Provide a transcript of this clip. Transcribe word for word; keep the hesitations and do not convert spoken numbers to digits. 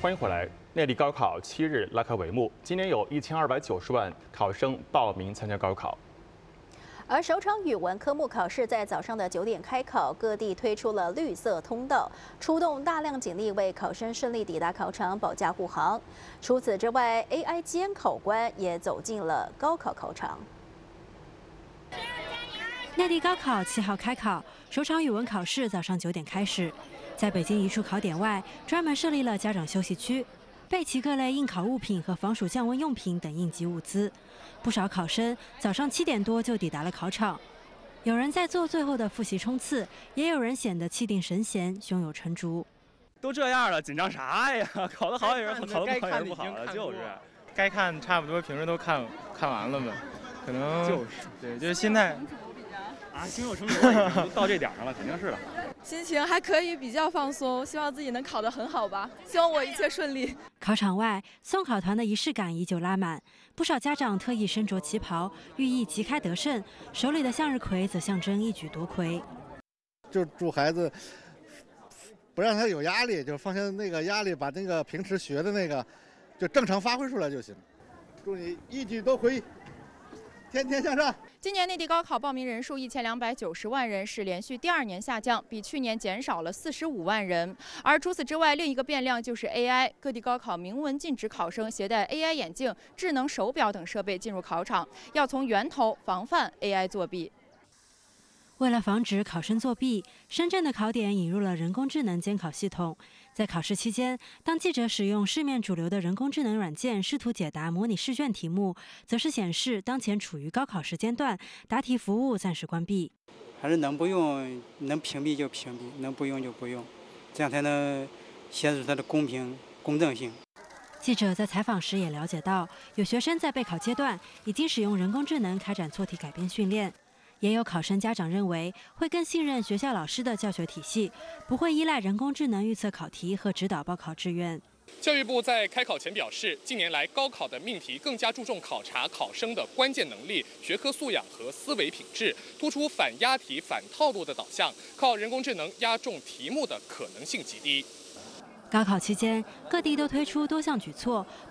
欢迎回来。内地高考七日拉开帷幕，今年有一千二百九十万考生报名参加高考。 而首场语文科目考试在早上的九点开考，各地推出了绿色通道，出动大量警力为考生顺利抵达考场保驾护航。除此之外 ，A I 监考官也走进了高考考场。 内地高考七号开考，首场语文考试早上九点开始。在北京一处考点外，专门设立了家长休息区，备齐各类应考物品和防暑降温用品等应急物资。不少考生早上七点多就抵达了考场，有人在做最后的复习冲刺，也有人显得气定神闲、胸有成竹。 都这样了，紧张啥呀？考得好也是好，考得不好也是不好了，就是。 该看差不多，平时都看看完了嘛，可能就是对，就是心态。 啊，胸有成竹了，已经到这点上了，肯定是的。 心情还可以，比较放松，希望自己能考得很好吧。希望我一切顺利。 考场外，送考团的仪式感依旧拉满，不少家长特意身着旗袍，寓意旗开得胜，手里的向日葵则象征一举夺魁。 就祝孩子不让他有压力，就放下那个压力，把那个平时学的那个就正常发挥出来就行。祝你一举夺魁。 天天向上。 今年内地高考报名人数一千两百九十万人，是连续第二年下降，比去年减少了四十五万人。而除此之外，另一个变量就是 A I。各地高考明文禁止考生携带 A I 眼镜、智能手表等设备进入考场，要从源头防范 A I 作弊。 为了防止考生作弊，深圳的考点引入了人工智能监考系统。在考试期间，当记者使用市面主流的人工智能软件试图解答模拟试卷题目，则是显示当前处于高考时间段，答题服务暂时关闭。 还是能不用，能屏蔽就屏蔽，能不用就不用，这样才能显示它的公平公正性。 记者在采访时也了解到，有学生在备考阶段已经使用人工智能开展错题改编训练。 也有考生家长认为，会更信任学校老师的教学体系，不会依赖人工智能预测考题和指导报考志愿。 教育部在开考前表示，近年来高考的命题更加注重考察考生的关键能力、学科素养和思维品质，突出反押题、反套路的导向，靠人工智能押中题目的可能性极低。 高考期间，各地都推出多项举措，